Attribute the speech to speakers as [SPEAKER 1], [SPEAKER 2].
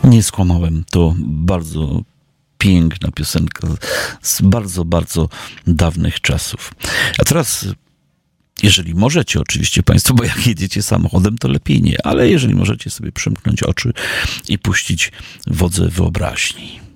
[SPEAKER 1] Nie skłamałem. To bardzo piękna piosenka z bardzo, bardzo dawnych czasów. A teraz, jeżeli możecie oczywiście państwo, bo jak jedziecie samochodem, to lepiej nie, ale jeżeli możecie sobie przymknąć oczy i puścić wodze wyobraźni.